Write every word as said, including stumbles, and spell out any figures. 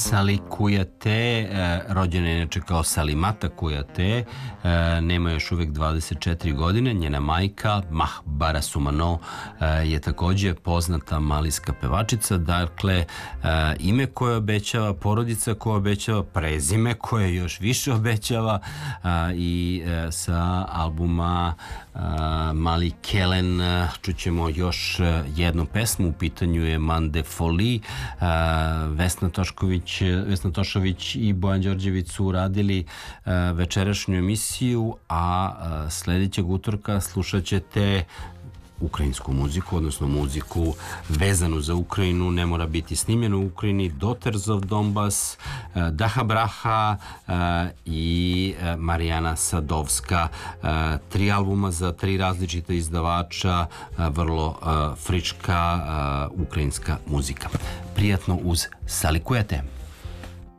Sali Kujate, rođena je inače kao Salimata Kujate, nema još uvek dvadeset četiri godine. Njena majka Mahbara Sumano je takođe poznata malijska pevačica. Dakle, ime koje obećava, porodica koja obećava, prezime koje još više obećava i sa albuma Mali Kelen čućemo još jednu pesmu. U pitanju je Mande Foli. Vesna Tošković, Vesna Tošović i Bojan Đorđević su uradili večerašnju emisiju, a sledećeg utorka slušat ćete ukrajinsku muziku, odnosno muziku vezanu za Ukrajinu, ne mora biti snimljeno u Ukrajini, Daughters of Donbas, Daha Braha i Marijana Sadovska. Tri albuma za tri različita izdavača, vrlo friška ukrajinska muzika. Prijatno uz Sali Kujate.